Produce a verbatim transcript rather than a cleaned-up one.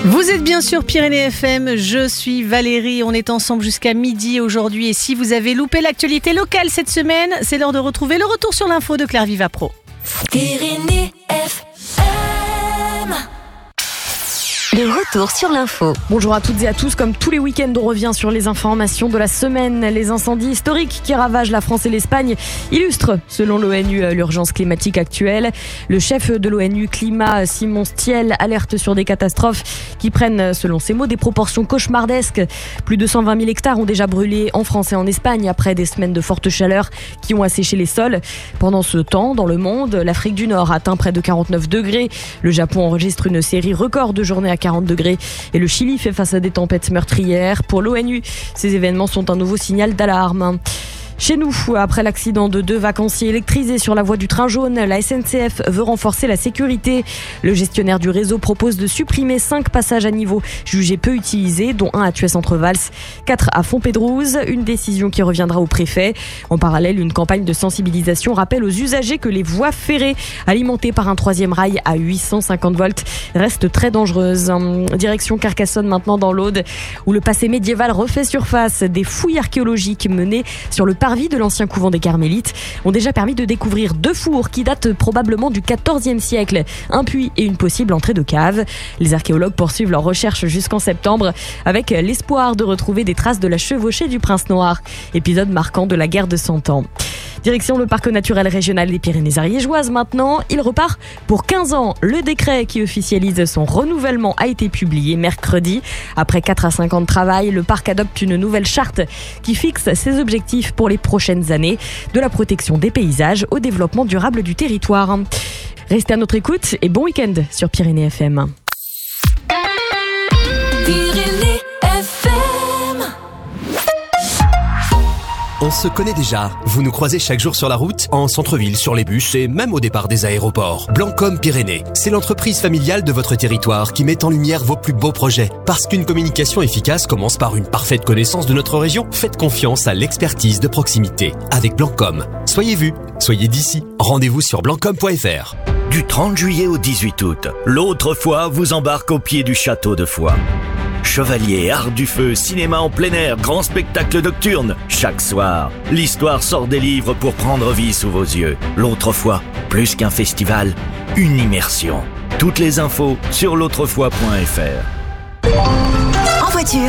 Vous êtes bien sûr Pyrénées F M, je suis Valérie, on est ensemble jusqu'à midi aujourd'hui et si vous avez loupé l'actualité locale cette semaine, c'est l'heure de retrouver le retour sur l'info de Claire Viva Pro. Pyrénées F M. Le retour sur l'info. Bonjour à toutes et à tous, comme tous les week-ends on revient sur les informations de la semaine. Les incendies historiques qui ravagent la France et l'Espagne illustrent, selon l'ONU, l'urgence climatique actuelle. Le chef de l'ONU Climat, Simon Stiell, alerte sur des catastrophes qui prennent, selon ses mots, des proportions cauchemardesques. Plus de cent vingt mille hectares ont déjà brûlé en France et en Espagne après des semaines de forte chaleur qui ont asséché les sols. Pendant ce temps, dans le monde, l'Afrique du Nord atteint près de quarante-neuf degrés. Le Japon enregistre une série record de journées à quarante degrés et le Chili fait face à des tempêtes meurtrières. Pour l'ONU, ces événements sont un nouveau signal d'alarme. Chez nous, après l'accident de deux vacanciers électrisés sur la voie du train jaune, la S N C F veut renforcer la sécurité. Le gestionnaire du réseau propose de supprimer cinq passages à niveau jugés peu utilisés, dont un à Thuès-Centre-Vals, quatre à Fontpédrouse, une décision qui reviendra au préfet. En parallèle, une campagne de sensibilisation rappelle aux usagers que les voies ferrées, alimentées par un troisième rail à huit cent cinquante volts, restent très dangereuses. Direction Carcassonne maintenant dans l'Aude, où le passé médiéval refait surface. Des fouilles archéologiques menées sur le parvis de l'ancien couvent des Carmélites ont déjà permis de découvrir deux fours qui datent probablement du quatorzième siècle, un puits et une possible entrée de cave. Les archéologues poursuivent leurs recherches jusqu'en septembre avec l'espoir de retrouver des traces de la chevauchée du prince noir, épisode marquant de la guerre de Cent Ans. Direction le parc naturel régional des Pyrénées ariégeoises maintenant. Il repart pour quinze ans. Le décret qui officialise son renouvellement a été publié mercredi. Après quatre à cinq ans de travail, le parc adopte une nouvelle charte qui fixe ses objectifs pour les prochaines années, de la protection des paysages au développement durable du territoire. Restez à notre écoute et bon week-end sur Pyrénées F M. Pyrénées F M. On se connaît déjà. Vous nous croisez chaque jour sur la route, en centre-ville, sur les bus et même au départ des aéroports. Blancom Pyrénées, c'est l'entreprise familiale de votre territoire qui met en lumière vos plus beaux projets. Parce qu'une communication efficace commence par une parfaite connaissance de notre région, faites confiance à l'expertise de proximité. Avec Blancom, soyez vus, soyez d'ici. Rendez-vous sur blancom point f r. Du trente juillet au dix-huit août, l'autre foi vous embarque au pied du château de Foix. Chevalier, art du feu, cinéma en plein air, grand spectacle nocturne. Chaque soir, l'histoire sort des livres pour prendre vie sous vos yeux. L'autre foi, plus qu'un festival, une immersion. Toutes les infos sur l'autre foi point f r. En voiture,